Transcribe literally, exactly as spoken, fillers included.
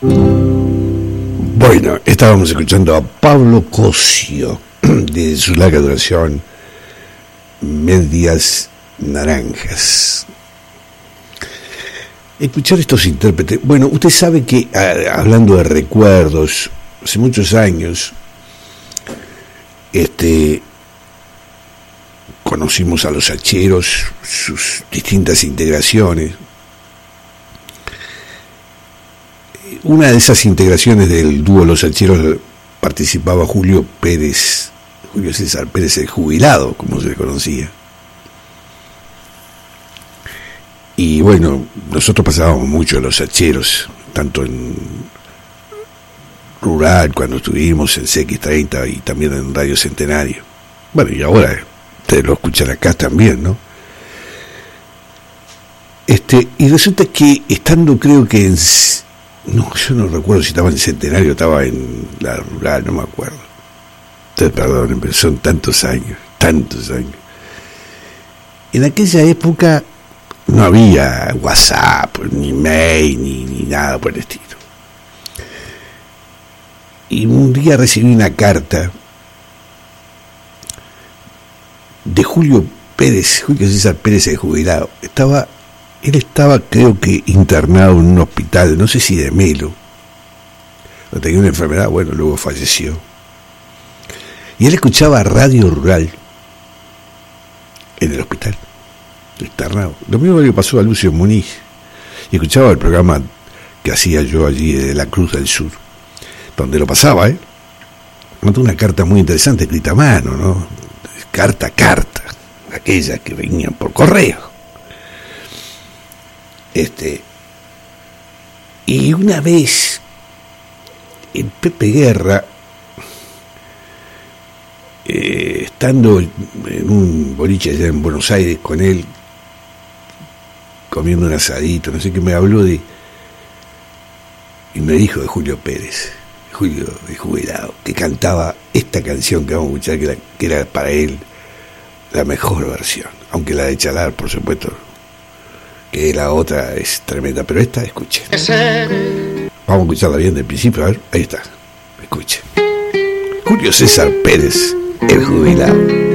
Bueno, estábamos escuchando a Pablo Cosio de su larga duración, Medias Naranjas. Escuchar estos intérpretes. Bueno, usted sabe que, hablando de recuerdos, hace muchos años, este, conocimos a los Hacheros, sus distintas integraciones. Una de esas integraciones del dúo Los Hacheros participaba Julio Pérez, Julio César Pérez el Jubilado, como se le conocía. Y bueno, nosotros pasábamos mucho a Los Hacheros, tanto en Rural, cuando estuvimos en C X treinta y también en Radio Centenario. Bueno, y ahora ustedes lo escuchan acá también, ¿no? Este, y resulta que estando, creo que en... No, yo no recuerdo si estaba en Centenario, estaba en la Rural, no me acuerdo. Ustedes perdonen, pero son tantos años, tantos años. En aquella época no había WhatsApp, ni mail, ni, ni nada por el estilo. Y un día recibí una carta de Julio Pérez, Julio César Pérez el Jubilado. Estaba... Él estaba, creo que, internado en un hospital, no sé si de Melo. Tenía una enfermedad, bueno, luego falleció. Y él escuchaba Radio Rural en el hospital, internado. Lo mismo que pasó a Lucio Muniz. Y escuchaba el programa que hacía yo allí de la Cruz del Sur, donde lo pasaba, ¿eh? Mandó una carta muy interesante, escrita a mano, ¿no? Carta a carta, aquellas que venían por correo. Este, y una vez el Pepe Guerra, eh, estando en un boliche allá en Buenos Aires con él, comiendo un asadito, no sé qué, me habló de, y me dijo de Julio Pérez, Julio el Jubilado, que cantaba esta canción que vamos a escuchar, que era, que era para él la mejor versión, aunque la de Chalar, por supuesto, que la otra es tremenda, pero esta, escuche. Vamos a escucharla bien del principio, a ver, ahí está, escuche. Julio César Pérez, el Jubilado.